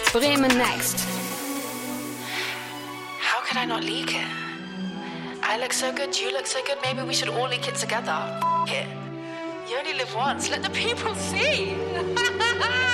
Bremen Next. How could I not leak it? I look so good, you look so good, maybe we should all leak it together. F it. You only live once, let the people see.